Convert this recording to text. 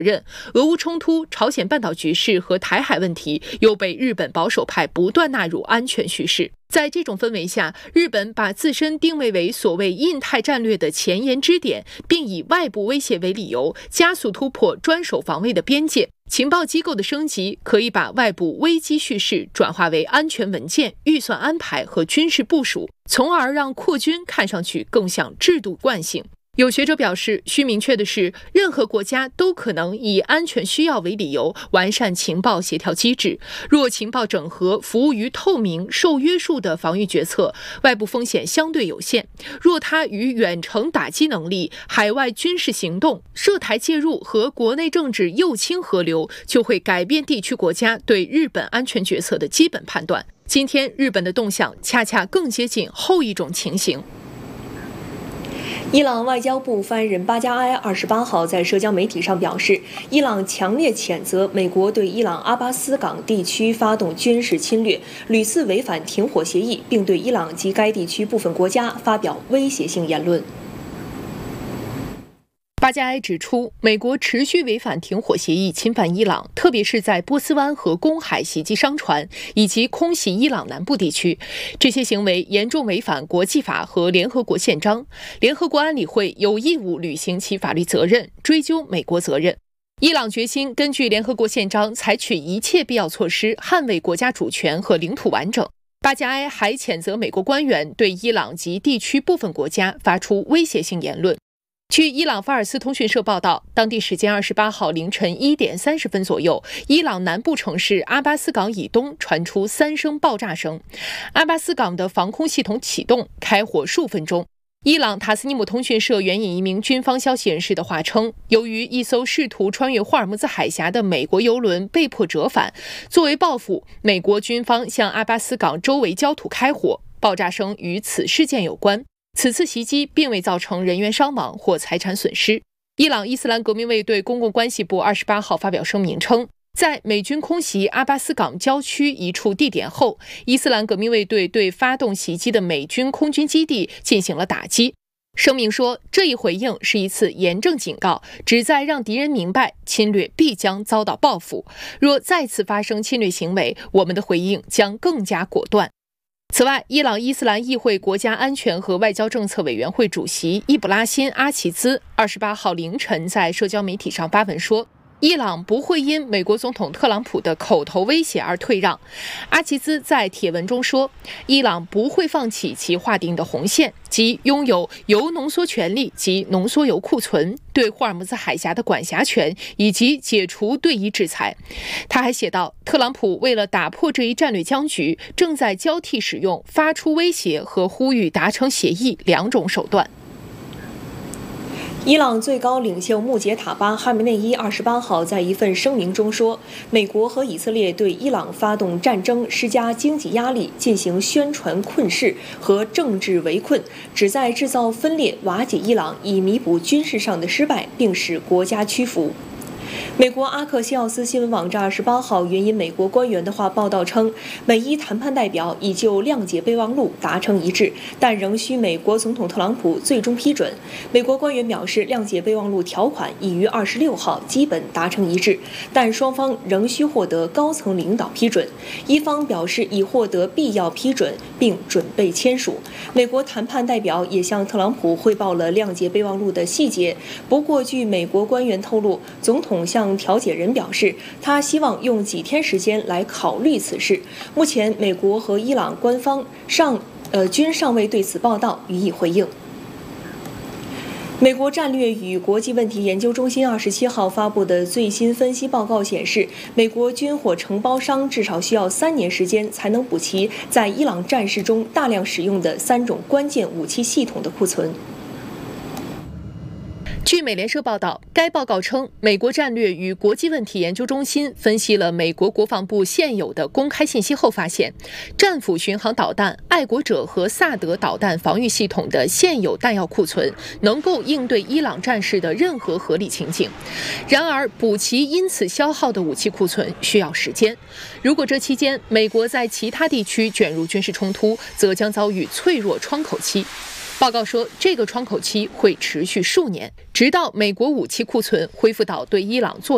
任。俄乌冲突、朝鲜半岛局势和台海问题又被日本保守派不断纳入安全叙事。在这种氛围下，日本把自身定位为所谓印太战略的前沿支点，并以外部威胁为理由，加速突破专守防卫的边界。情报机构的升级可以把外部危机叙事转化为安全文件、预算安排和军事部署，从而让扩军看上去更像制度惯性。有学者表示，需明确的是，任何国家都可能以安全需要为理由完善情报协调机制。若情报整合服务于透明、受约束的防御决策，外部风险相对有限；若它与远程打击能力、海外军事行动、涉台介入和国内政治右倾合流，就会改变地区国家对日本安全决策的基本判断。今天，日本的动向恰恰更接近后一种情形。 伊朗外交部发言人巴加埃28号在社交媒体上表示，伊朗强烈谴责美国对伊朗阿巴斯港地区发动军事侵略，屡次违反停火协议，并对伊朗及该地区部分国家发表威胁性言论。 巴加埃指出，美国持续违反停火协议，侵犯伊朗，特别是在波斯湾和公海袭击商船，以及空袭伊朗南部地区。这些行为严重违反国际法和联合国宪章。联合国安理会有义务履行其法律责任，追究美国责任。伊朗决心根据联合国宪章采取一切必要措施，捍卫国家主权和领土完整。巴加埃还谴责美国官员对伊朗及地区部分国家发出威胁性言论。据伊朗法尔斯通讯社报道，当地时间28号凌晨1点30分左右，伊朗南部城市阿巴斯港以东传出3声爆炸声。阿巴斯港的防空系统启动，开火数分钟。伊朗塔斯尼姆通讯社援引一名军方消息人士的话称，由于一艘试图穿越霍尔木兹海峡的美国油轮被迫折返，作为报复，美国军方向阿巴斯港周围焦土开火，爆炸声与此事件有关。此次袭击并未造成人员伤亡或财产损失。伊朗伊斯兰革命卫队公共关系部28号发表声明称，在美军空袭阿巴斯港郊区一处地点后，伊斯兰革命卫队对发动袭击的美军空军基地进行了打击。声明说，这一回应是一次严正警告，旨在让敌人明白侵略必将遭到报复。若再次发生侵略行为，我们的回应将更加果断。此外，伊朗伊斯兰议会国家安全和外交政策委员会主席伊卜拉欣·阿齐兹28号凌晨在社交媒体上发文说，伊朗不会因美国总统特朗普的口头威胁而退让。阿齐兹在帖文中说，伊朗不会放弃其划定的红线，即拥有铀浓缩权利及浓缩铀库存、对霍尔木兹海峡的管辖权以及解除对伊制裁。他还写道，特朗普为了打破这一战略僵局，正在交替使用发出威胁和呼吁达成协议两种手段。 伊朗最高领袖穆杰塔巴·哈梅内伊28号在一份声明中说，美国和以色列对伊朗发动战争，施加经济压力，进行宣传困势和政治围困，旨在制造分裂，瓦解伊朗，以弥补军事上的失败，并使国家屈服。美国阿克西奥斯新闻网站28号援引美国官员的话报道称，美伊谈判代表已就谅解备忘录达成一致，但仍需美国总统特朗普最终批准。美国官员表示，谅解备忘录条款已于26号基本达成一致，但双方仍需获得高层领导批准。伊方表示已获得必要批准，并准备签署。美国谈判代表也向特朗普汇报了谅解备忘录的细节。不过，据美国官员透露，总统向调解人表示，他希望用几天时间来考虑此事。目前，美国和伊朗官方均尚未对此报道予以回应。美国战略与国际问题研究中心27号发布的最新分析报告显示，美国军火承包商至少需要3年时间才能补齐在伊朗战事中大量使用的3种关键武器系统的库存。 据美联社报道，该报告称，美国战略与国际问题研究中心分析了美国国防部现有的公开信息后发现，战斧巡航导弹、爱国者和萨德导弹防御系统的现有弹药库存能够应对伊朗战事的任何合理情景。然而，补齐因此消耗的武器库存需要时间。如果这期间美国在其他地区卷入军事冲突，则将遭遇脆弱窗口期。报告说，这个窗口期会持续数年，直到美国武器库存恢复到对伊朗作